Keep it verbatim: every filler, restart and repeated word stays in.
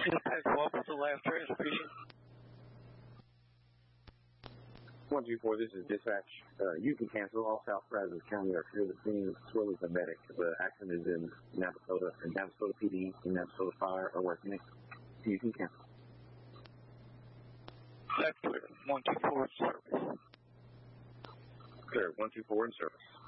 Dispatch, what was the last transmission? one two four, this is dispatch. Uh, you can cancel. All South Brazos County are clear the scene as well as the medic. The accident is in Navasota, and Navasota P D and Navasota Fire are working it. You can cancel. That's clear. one two four in service. Clear. one two four in service.